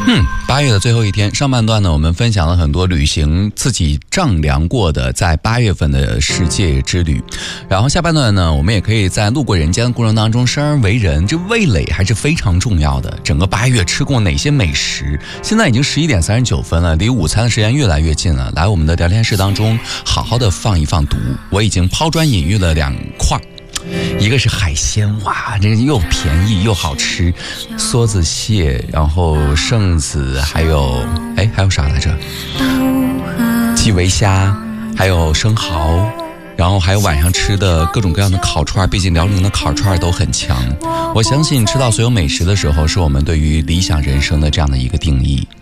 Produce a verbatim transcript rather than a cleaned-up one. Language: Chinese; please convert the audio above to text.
嗯，八月的最后一天，上半段呢，我们分享了很多旅行自己丈量过的在八月份的世界之旅，然后下半段呢，我们也可以在路过人间的过程当中生而为人，这味蕾还是非常重要的。整个八月吃过哪些美食？现在已经十一点三十九分了，离午餐的时间越来越近了。来我们的聊天室当中，好好的放一放毒。我已经抛砖引玉了两块。一个是海鲜，哇，这个又便宜又好吃，梭子蟹，然后圣子，还有哎还有啥来着？基围虾，还有生蚝，然后还有晚上吃的各种各样的烤串，毕竟辽宁的烤串都很强。我相信吃到所有美食的时候，是我们对于理想人生的这样的一个定义。